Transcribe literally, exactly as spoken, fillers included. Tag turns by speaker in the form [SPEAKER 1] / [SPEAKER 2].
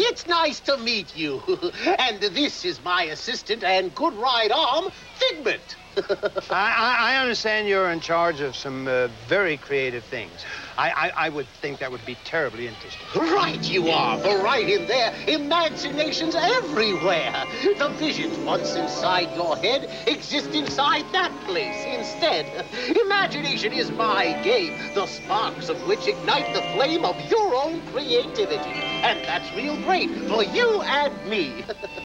[SPEAKER 1] It's nice to meet you. And this is my assistant and good right arm, Figment.
[SPEAKER 2] I, I understand you're in charge of some uh, very creative things. I, I, I would think that would be terribly interesting.
[SPEAKER 1] Right you are, for right in there, imagination's everywhere. The visions once inside your head exist inside that place instead. Imagination is my game, the sparks of which ignite the flame of your own creativity. And that's real great for you and me.